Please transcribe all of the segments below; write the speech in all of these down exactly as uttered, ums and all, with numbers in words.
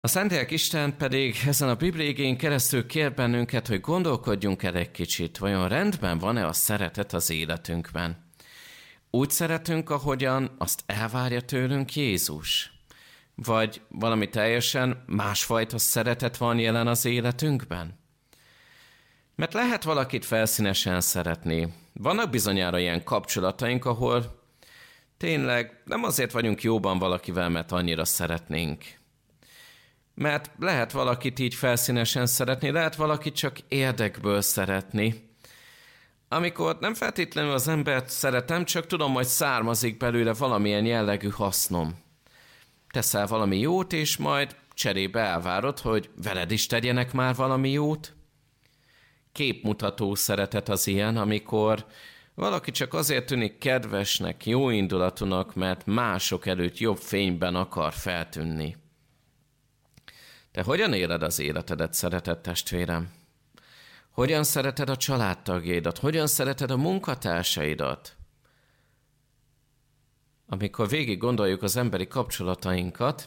A Szentlélek Isten pedig ezen a bibliaigén keresztül kér bennünket, hogy gondolkodjunk el egy kicsit, vajon rendben van-e a szeretet az életünkben. Úgy szeretünk, ahogyan azt elvárja tőlünk Jézus? Vagy valami teljesen másfajta szeretet van jelen az életünkben? Mert lehet valakit felszínesen szeretni. Vannak bizonyára ilyen kapcsolataink, ahol tényleg nem azért vagyunk jóban valakivel, mert annyira szeretnénk. Mert lehet valakit így felszínesen szeretni, lehet valakit csak érdekből szeretni. Amikor nem feltétlenül az embert szeretem, csak tudom, hogy származik belőle valamilyen jellegű hasznom. Teszel valami jót, és majd cserébe elvárod, hogy veled is tegyenek már valami jót. Képmutató szeretet az ilyen, amikor valaki csak azért tűnik kedvesnek, jóindulatúnak, mert mások előtt jobb fényben akar feltűnni. Te hogyan éled az életedet, szeretett testvérem? Hogyan szereted a családtagjaidat? Hogyan szereted a munkatársaidat? Amikor végig gondoljuk az emberi kapcsolatainkat,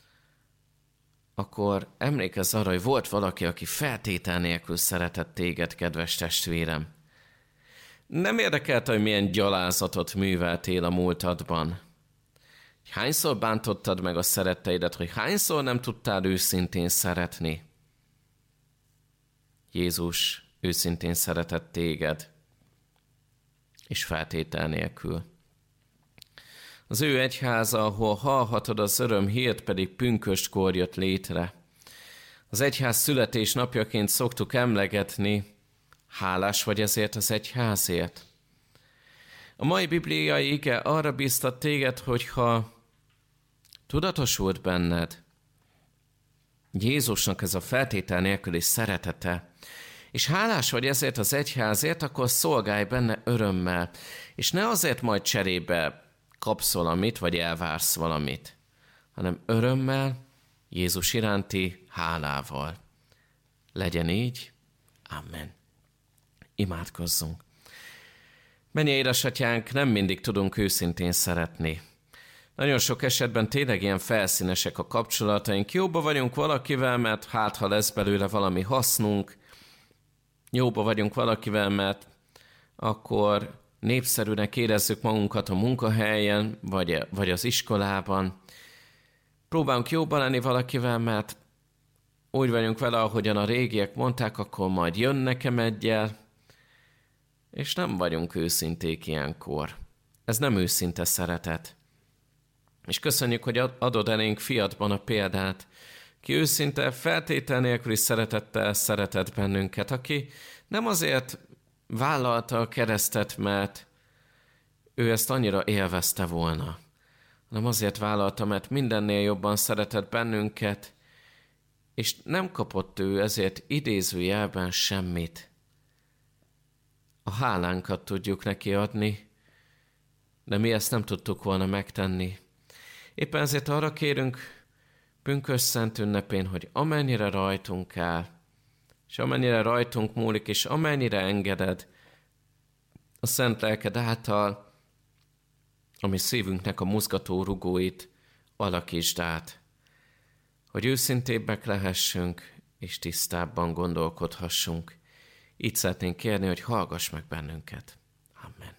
akkor emlékezz arra, hogy volt valaki, aki feltétel nélkül szeretett téged, kedves testvérem. Nem érdekelte, hogy milyen gyalázatot műveltél a múltadban. Hányszor bántottad meg a szeretteidet, hogy hányszor nem tudtál őszintén szeretni? Jézus őszintén szeretett téged, és feltétel nélkül. Az ő egyháza, ahol hallhatod az öröm hírt, pedig pünköstkor jött létre. Az egyház születésnapjaként szoktuk emlegetni, hálás vagy ezért az egyházért. A mai bibliai ige arra bíztat téged, hogyha tudatosult benned Jézusnak ez a feltétel nélküli szeretete, és hálás vagy ezért az egyházért, akkor szolgálj benne örömmel, és ne azért majd cserébe kapsz valamit, vagy elvársz valamit, hanem örömmel, Jézus iránti hálával. Legyen így. Amen. Imádkozzunk. Mennyei édesatyánk, nem mindig tudunk őszintén szeretni. Nagyon sok esetben tényleg ilyen felszínesek a kapcsolataink. Jóba vagyunk valakivel, mert hát ha lesz belőle valami hasznunk. Jóba vagyunk valakivel, mert akkor népszerűnek érezzük magunkat a munkahelyen, vagy, vagy az iskolában. Próbálunk jóba lenni valakivel, mert úgy vagyunk vele, ahogyan a régiek mondták, akkor majd jön nekem egyel, és nem vagyunk őszinték ilyenkor. Ez nem őszinte szeretet. És köszönjük, hogy adod elénk fiatban a példát, ki őszinte, feltétel nélküli szeretettel szeretett bennünket, aki nem azért vállalta a keresztet, mert ő ezt annyira élvezte volna, hanem azért vállalta, mert mindennél jobban szeretett bennünket, és nem kapott ő ezért idézőjelben semmit. A hálánkat tudjuk neki adni, de mi ezt nem tudtuk volna megtenni. Éppen ezért arra kérünk pünkösd szent ünnepén, hogy amennyire rajtunk áll, és amennyire rajtunk múlik, és amennyire engeded a szent lelked által, ami szívünknek a mozgató rugóit alakítsd át, hogy őszintébbek lehessünk, és tisztábban gondolkodhassunk. Így szeretnénk kérni, hogy hallgass meg bennünket.